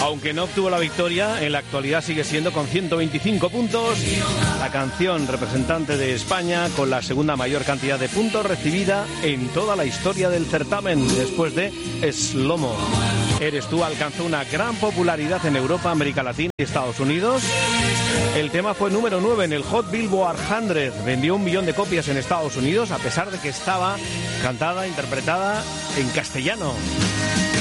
Aunque no obtuvo la victoria, en la actualidad sigue siendo con 125 puntos la canción representante de España con la segunda mayor cantidad de puntos recibida en toda la historia del certamen, después de Slomo. Eres tú alcanzó una gran popularidad en Europa, América Latina y Estados Unidos. El tema fue número 9 en el Hot Billboard 100. Vendió 1 millón de copias en Estados Unidos, a pesar de que estaba cantada, interpretada en castellano.